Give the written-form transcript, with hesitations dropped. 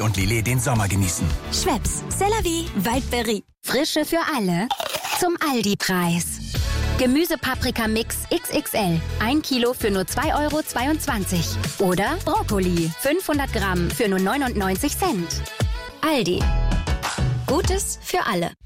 und Lillet den Sommer genießen. Schweppes, c'est la vie, Waldberry. Frische für alle zum Aldi-Preis. Gemüsepaprika-Mix XXL. 1 Kilo für nur 2,22 €. Oder Brokkoli. 500 Gramm für nur 99 Cent. Aldi. Gutes für alle.